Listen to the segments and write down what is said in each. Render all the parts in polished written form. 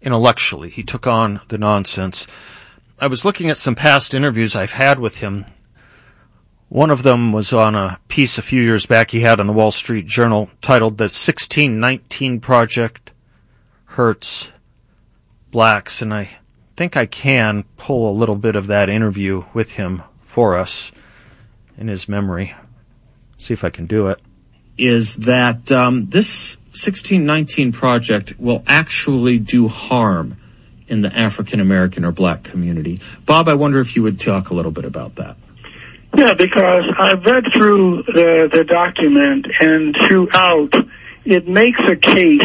intellectually. He took on the nonsense. I was looking at some past interviews I've had with him. One of them was on a piece a few years back he had on the Wall Street Journal titled The 1619 Project Hurts Blacks, and I think I can pull a little bit of that interview with him for us in his memory. See if I can do it. Is that this 1619 project will actually do harm in the African American or black community. Bob, I wonder if you would talk a little bit about that. Yeah, because I've read through the document, and throughout it makes a case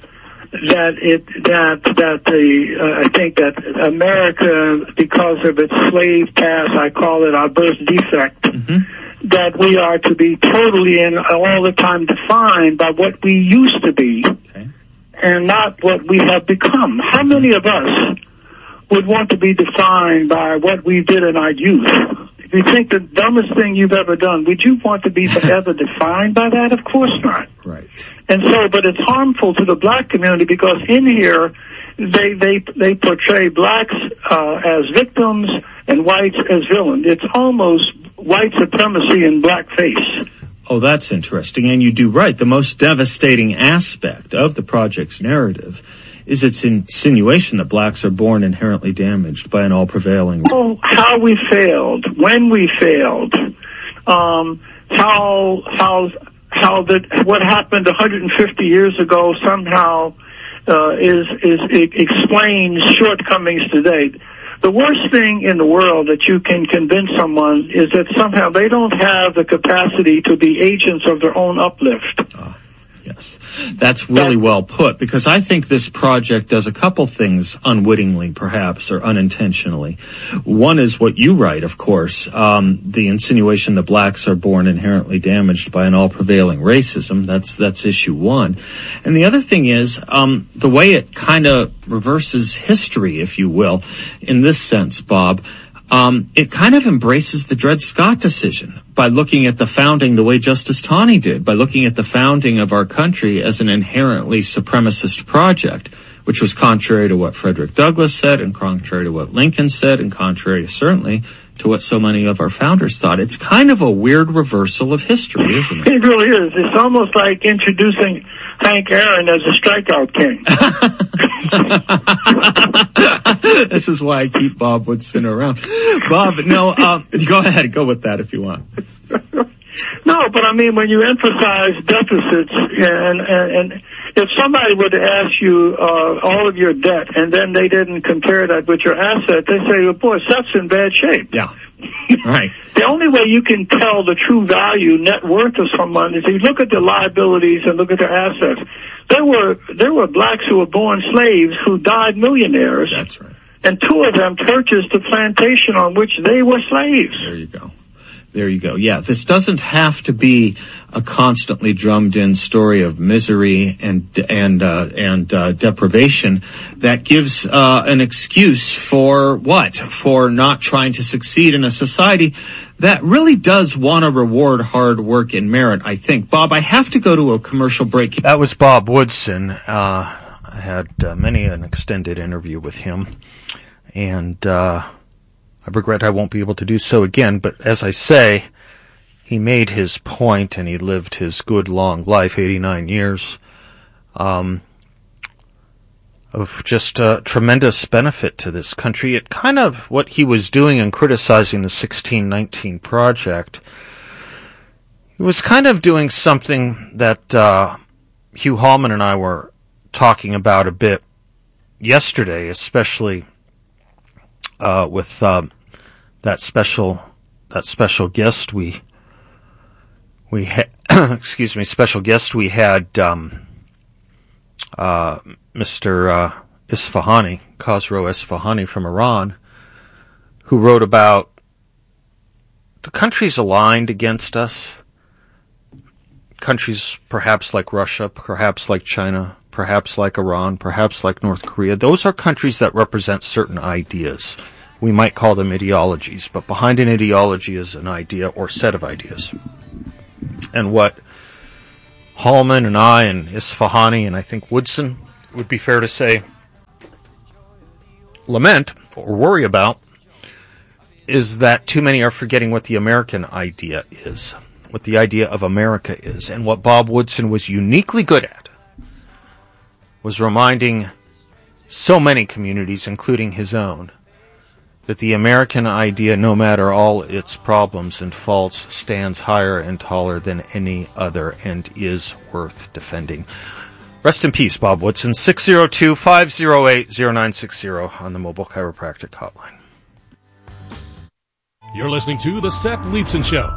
I think that America, because of its slave past, I call it our birth defect, that we are to be totally and all the time defined by what we used to be, and not what we have become. How many of us would want to be defined by what we did in our youth? If you think the dumbest thing you've ever done, would you want to be forever defined by that? Of course not. Right. And so, but it's harmful to the black community because in here, they portray blacks as victims and whites as villains. It's almost white supremacy in blackface. Oh, that's interesting. And you do right. The most devastating aspect of the project's narrative is its insinuation that blacks are born inherently damaged by an all-prevailing... Oh, how we failed, when we failed, what happened 150 years ago somehow explains shortcomings today. The worst thing in the world that you can convince someone is that somehow they don't have the capacity to be agents of their own uplift. Yes, that's really well put, because I think this project does a couple things unwittingly, perhaps, or unintentionally. One is what you write, of course, the insinuation that blacks are born inherently damaged by an all-prevailing racism. That's issue one. And the other thing is the way it kind of reverses history, if you will, in this sense, Bob. It kind of embraces the Dred Scott decision by looking at the founding the way Justice Taney did, by looking at the founding of our country as an inherently supremacist project, which was contrary to what Frederick Douglass said and contrary to what Lincoln said and contrary, certainly, to what so many of our founders thought. It's kind of a weird reversal of history, isn't it? It really is. It's almost like introducing Hank Aaron as a strikeout king. This is why I keep Bob Woodson around. Bob, no, go ahead. Go with that if you want. No, but I mean, when you emphasize deficits, and if somebody were to ask you all of your debt, and then they didn't compare that with your asset, they say, well, boy, Seth's in bad shape. Yeah, right. The only way you can tell the true value, net worth of someone is you look at their liabilities and look at their assets. There were blacks who were born slaves who died millionaires. That's right. And two of them purchased the plantation on which they were slaves. There you go. There you go. Yeah, this doesn't have to be a constantly drummed-in story of misery and deprivation that gives an excuse for what? For not trying to succeed in a society that really does want to reward hard work and merit, I think. Bob, I have to go to a commercial break. That was Bob Woodson. I had many an extended interview with him, and I regret I won't be able to do so again, but as I say, he made his point and he lived his good long life, 89 years, of just tremendous benefit to this country. It kind of, what he was doing in criticizing the 1619 project, he was kind of doing something that Hugh Hallman and I were talking about a bit yesterday, especially with that special guest we had, special guest we had, Mr. Isfahani, Khosrow Isfahani from Iran, who wrote about the countries aligned against us, countries perhaps like Russia, perhaps like China, perhaps like Iran, perhaps like North Korea. Those are countries that represent certain ideas. We might call them ideologies, but behind an ideology is an idea or set of ideas. And what Hallman and I and Isfahani and I think Woodson would be fair to say lament or worry about is that too many are forgetting what the American idea is, what the idea of America is. And what Bob Woodson was uniquely good at was reminding so many communities, including his own, that the American idea, no matter all its problems and faults, stands higher and taller than any other and is worth defending. Rest in peace, Bob Woodson. 602-508-0960 on the Mobile Chiropractic Hotline. You're listening to The Seth Leibsohn Show.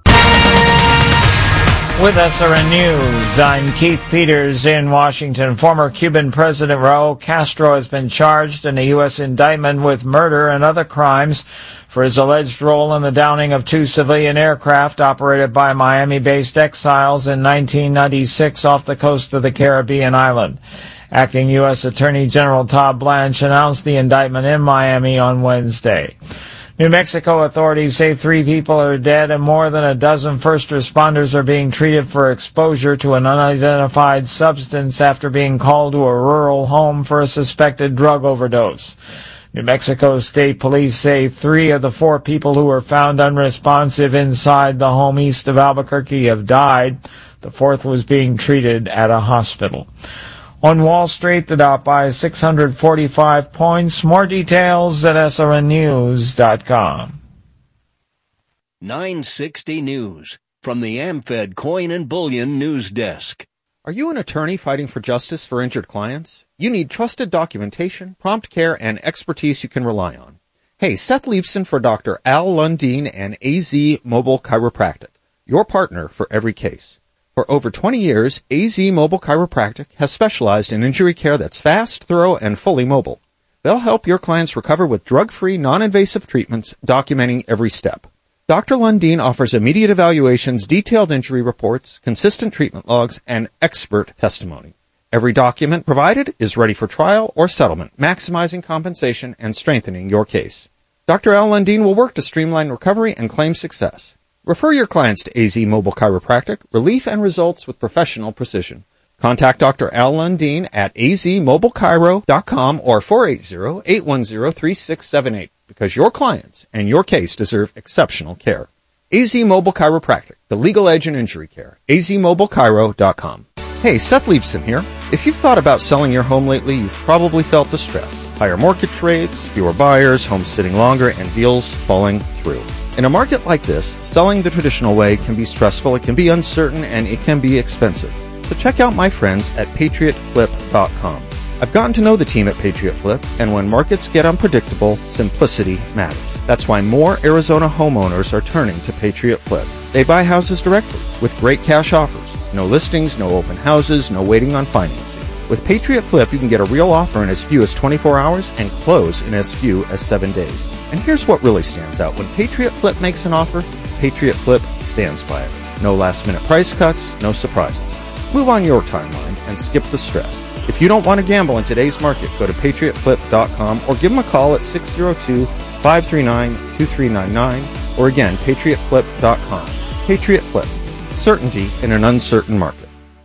With SRN News, I'm Keith Peters in Washington. Former Cuban President Raul Castro has been charged in a U.S. indictment with murder and other crimes for his alleged role in the downing of 2 civilian aircraft operated by Miami-based exiles in 1996 off the coast of the Caribbean island. Acting U.S. Attorney General Todd Blanche announced the indictment in Miami on Wednesday. New Mexico authorities say 3 people are dead and more than a dozen first responders are being treated for exposure to an unidentified substance after being called to a rural home for a suspected drug overdose. New Mexico State Police say 3 of the 4 people who were found unresponsive inside the home east of Albuquerque have died. The 4th was being treated at a hospital. On Wall Street, the Dow by 645 points. More details at srnnews.com. 960 News from the AmFed Coin and Bullion News Desk. Are you an attorney fighting for justice for injured clients? You need trusted documentation, prompt care, and expertise you can rely on. Hey, Seth Leibsohn for Dr. Al Lundeen and AZ Mobile Chiropractic, your partner for every case. For over 20 years, AZ Mobile Chiropractic has specialized in injury care that's fast, thorough, and fully mobile. They'll help your clients recover with drug-free, non-invasive treatments, documenting every step. Dr. Lundeen offers immediate evaluations, detailed injury reports, consistent treatment logs, and expert testimony. Every document provided is ready for trial or settlement, maximizing compensation and strengthening your case. Dr. Al Lundeen will work to streamline recovery and claim success. Refer your clients to AZ Mobile Chiropractic, relief and results with professional precision. Contact Dr. Al Lundeen at azmobilechiro.com or 480-810-3678 because your clients and your case deserve exceptional care. AZ Mobile Chiropractic, the legal edge in injury care. azmobilechiro.com. Hey, Seth Leibsohn here. If you've thought about selling your home lately, you've probably felt the stress. Higher mortgage rates, fewer buyers, homes sitting longer, and deals falling through. In a market like this, selling the traditional way can be stressful, it can be uncertain, and it can be expensive. So check out my friends at PatriotFlip.com. I've gotten to know the team at Patriot Flip, and when markets get unpredictable, simplicity matters. That's why more Arizona homeowners are turning to Patriot Flip. They buy houses directly with great cash offers. No listings, no open houses, no waiting on financing. With Patriot Flip, you can get a real offer in as few as 24 hours and close in as few as 7 days. And here's what really stands out. When Patriot Flip makes an offer, Patriot Flip stands by it. No last-minute price cuts, no surprises. Move on your timeline and skip the stress. If you don't want to gamble in today's market, go to PatriotFlip.com or give them a call at 602-539-2399 or again, PatriotFlip.com. Patriot Flip. Certainty in an uncertain market.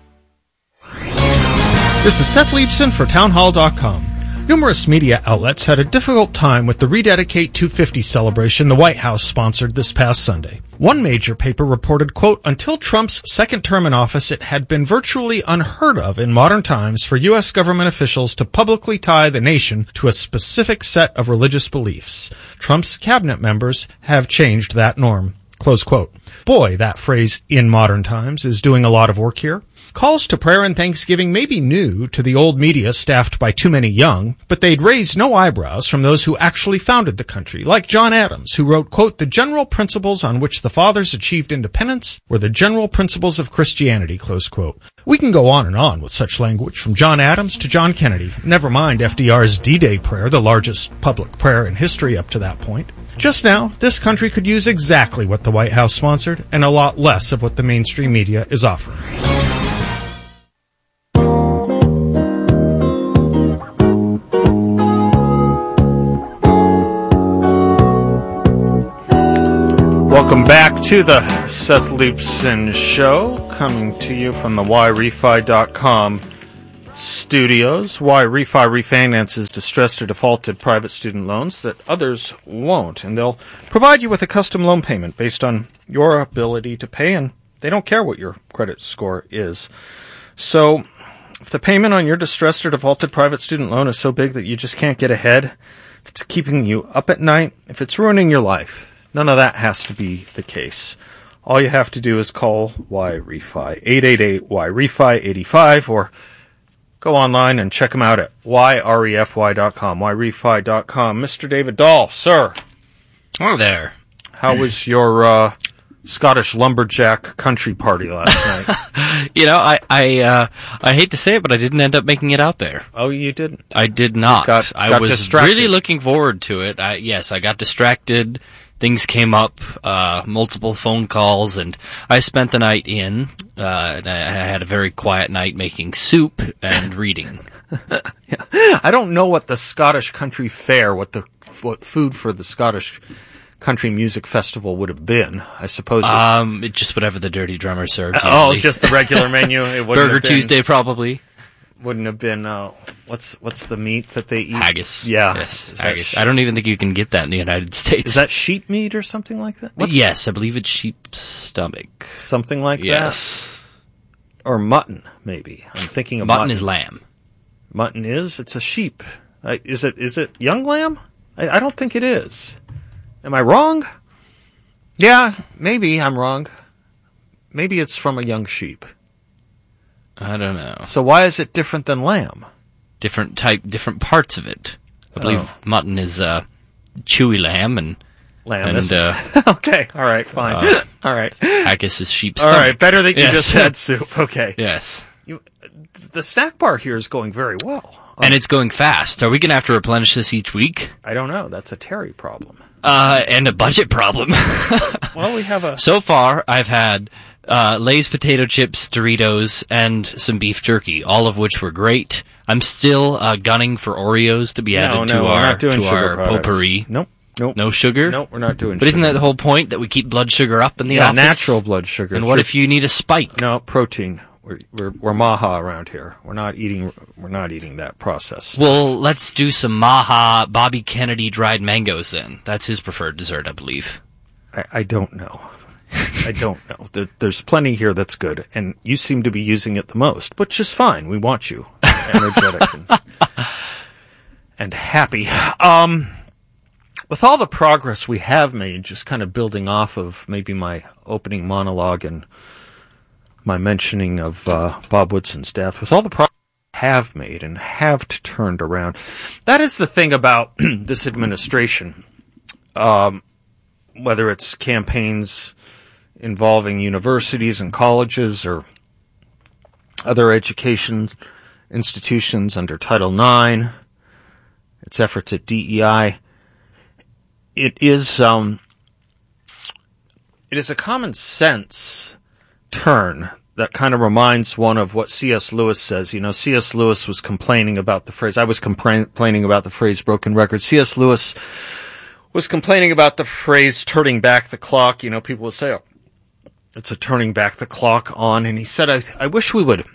This is Seth Leibsohn for Townhall.com. Numerous media outlets had a difficult time with the Rededicate 250 celebration the White House sponsored this past Sunday. One major paper reported, quote, until Trump's second term in office, it had been virtually unheard of in modern times for U.S. government officials to publicly tie the nation to a specific set of religious beliefs. Trump's cabinet members have changed that norm. Close quote. Boy, that phrase, in modern times, is doing a lot of work here. Calls to prayer and thanksgiving may be new to the old media staffed by too many young, but they'd raise no eyebrows from those who actually founded the country, like John Adams, who wrote, quote, the general principles on which the fathers achieved independence were the general principles of Christianity, close quote. We can go on and on with such language, from John Adams to John Kennedy. Never mind FDR's D-Day prayer, the largest public prayer in history up to that point. Just now, this country could use exactly what the White House sponsored and a lot less of what the mainstream media is offering. Welcome back to the Seth Leibsohn Show, coming to you from the YRefi.com Studios, why Refi refinances distressed or defaulted private student loans that others won't. And they'll provide you with a custom loan payment based on your ability to pay, and they don't care what your credit score is. So if the payment on your distressed or defaulted private student loan is so big that you just can't get ahead, if it's keeping you up at night, if it's ruining your life, none of that has to be the case. All you have to do is call YRefi, 888-YRefi-85, or go online and check them out at yrefy.com, yrefi.com. Mr. David Dahl, sir. Hello there. How was your Scottish lumberjack country party last night? I hate to say it, but I didn't end up making it out there. Oh, you didn't? I did not. I was distracted. Really looking forward to it. I got distracted. Things came up, multiple phone calls, and I spent the night in. And I had a very quiet night making soup and reading. Yeah. I don't know what the Scottish Country Fair, what food for the Scottish Country Music Festival would have been. I suppose just whatever the Dirty Drummer serves. Oh, just the regular menu. It Burger Tuesday, probably. Wouldn't have been. What's the meat that they eat? Haggis. Yeah. Yes, haggis. I don't even think you can get that in the United States. Is that sheep meat or something like that? Yes, I believe it's sheep's stomach. Something like that. Yes. Or mutton, maybe. I'm thinking of mutton is lamb. Mutton is? It's a sheep. Is it young lamb? I don't think it is. Am I wrong? Yeah, maybe I'm wrong. Maybe it's from a young sheep. I don't know. So why is it different than lamb? Different parts of it. I believe mutton is chewy lamb and lamb is okay, all right, fine. All right. Haggis is sheep's stomach. All right, better that you just had soup. Okay. Yes. The snack bar here is going very well. And it's going fast. Are we going to have to replenish this each week? I don't know. That's a Terry problem. And a budget problem. Well, we have a... So far, I've had Lay's potato chips, Doritos, and some beef jerky, all of which were great. I'm still gunning for Oreos to be added to our potpourri. Nope. No sugar? Nope, we're not doing sugar. But isn't that the whole point, that we keep blood sugar up in the office? Natural blood sugar. And what if you need a spike? No, protein. We're Maha around here. We're not eating that process. Well, let's do some Maha Bobby Kennedy dried mangoes then. That's his preferred dessert, I believe. I don't know. I don't know. There's plenty here that's good, and you seem to be using it the most, which is fine. We want you energetic and happy. With all the progress we have made, just kind of building off of maybe my opening monologue and my mentioning of Bob Woodson's death, with all the progress we have made and have turned around, that is the thing about this administration. Whether it's campaigns involving universities and colleges or other education institutions under Title IX, its efforts at DEI, it is a common sense turn that kind of reminds one of what C.S. Lewis says. You know, C.S. Lewis was complaining about the phrase, I was complaining about the phrase broken record. C.S. Lewis was complaining about the phrase turning back the clock. You know, people would say, oh, it's a turning back the clock on. And he said, I wish we would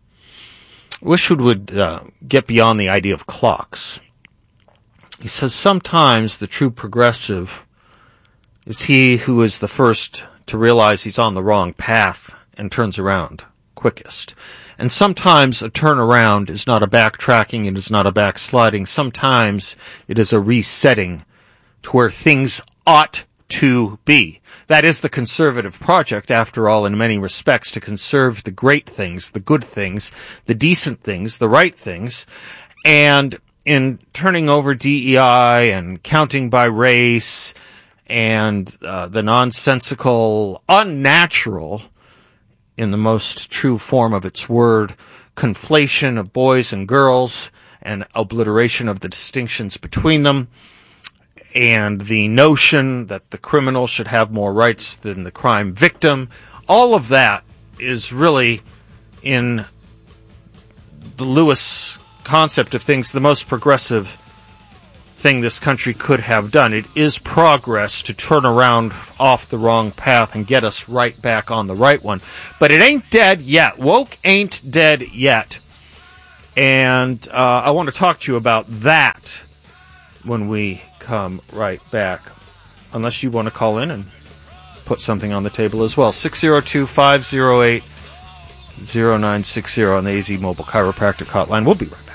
get beyond the idea of clocks. He says, sometimes the true progressive is he who is the first to realize he's on the wrong path and turns around quickest. And sometimes a turnaround is not a backtracking, it is not a backsliding. Sometimes it is a resetting to where things ought to be. That is the conservative project, after all, in many respects, to conserve the great things, the good things, the decent things, the right things. And in turning over DEI and counting by race and the nonsensical, unnatural, in the most true form of its word, conflation of boys and girls and obliteration of the distinctions between them, and the notion that the criminal should have more rights than the crime victim, all of that is really, in the Lewis concept of things, the most progressive thing this country could have done. It is progress to turn around off the wrong path and get us right back on the right one. But it ain't dead yet. Woke ain't dead yet. And I want to talk to you about that when we come right back. Unless you want to call in and put something on the table as well. 602-508-0960 on the AZ Mobile Chiropractic Hotline. We'll be right back.